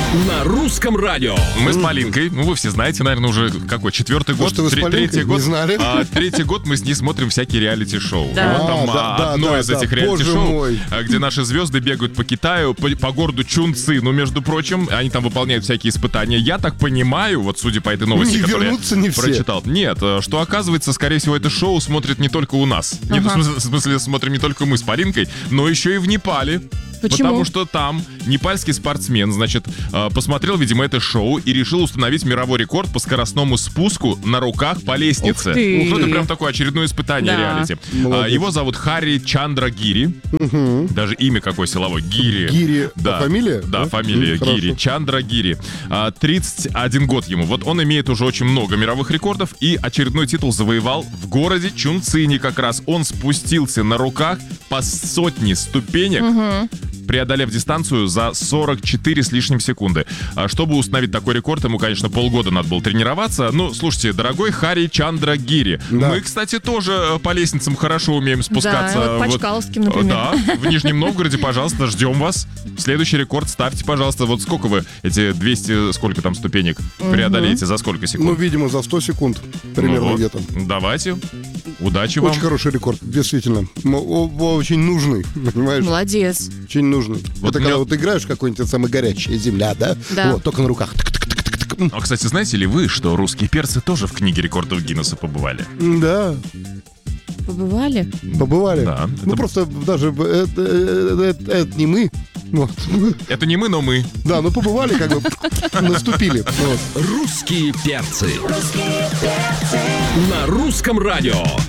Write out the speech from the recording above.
На русском радио. Мы с Полинкой, вы все знаете, наверное, уже какой, 4-й год, Может, вы с Полинкой третий год. не знали? Третий год мы с ней смотрим всякие реалити-шоу. Да. И вот там одно из этих реалити-шоу, мой. где наши звезды бегают по Китаю, по городу Чунци, между прочим, они там выполняют всякие испытания. Я так понимаю, вот судя по этой новости, Не которую вернутся я не все. прочитал. Нет, что оказывается, скорее всего, это шоу смотрит не только у нас. Нет, в смысле, смотрим не только мы с Полинкой, но еще и в Непале. Почему? Потому что там непальский спортсмен, посмотрел, видимо, это шоу и решил установить мировой рекорд по скоростному спуску на руках по лестнице. Ух ты. Ну, это прям такое очередное испытание Да. реалити. Молодец. Его зовут Харри Чандра Гири. Даже имя какое силовое. Гири. Гири. Да. А фамилия? Да, фамилия Хорошо. Гири. Чандра Гири. 31 год ему. Вот он имеет уже очень много мировых рекордов и очередной титул завоевал в городе Чунцини как раз. Он спустился на руках по сотне ступенек, преодолев дистанцию за 44 с лишним секунды. Чтобы установить такой рекорд, ему, конечно, полгода надо было тренироваться. Ну, слушайте, дорогой Харри Чандра Гири, Да. мы, кстати, тоже по лестницам хорошо умеем спускаться. Да, вот по Чкаловским, например. Да, в Нижнем Новгороде, пожалуйста, ждем вас. Следующий рекорд ставьте, пожалуйста. Вот сколько вы эти 200, сколько там ступенек преодолеете, за сколько Ну, секунд? видимо, за 100 секунд примерно Ну вот. где-то. Давайте. Удачи вам. Очень хороший рекорд, действительно. Очень нужный, понимаешь? Молодец. Очень нужный. Вот Это меня- когда вот играешь в какой-нибудь самая горячая земля, да? Да. Вот, только на руках. А, кстати, знаете ли вы, что русские перцы тоже в книге рекордов Гиннесса побывали? Да, Побывали? побывали. Да, Ну, это- просто даже это не мы. Вот. Это не мы, но мы. Да, ну побывали, как бы наступили. Вот. Русские перцы. На русском радио.